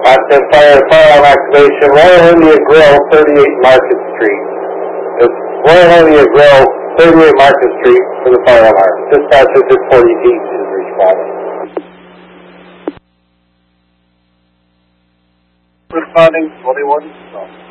Content fire firearm activation, Royal India Grill, 38 Market Street. It's Royal India Grill, 38 Market Street for the fire alarm. Dispatcher 640 East is responding. Responding, 21.